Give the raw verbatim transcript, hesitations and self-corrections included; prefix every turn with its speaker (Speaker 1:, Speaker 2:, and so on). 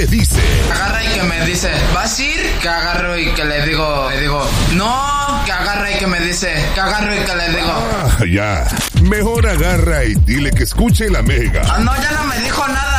Speaker 1: te dice.
Speaker 2: Agarra y que me dice, ¿vas a ir? Que agarro y que le digo, le digo, no, que agarra y que me dice, que agarro y que le digo.
Speaker 1: Ah, ya. Mejor agarra y dile que escuche la Mega.
Speaker 2: Ah, no, ya no me dijo nada.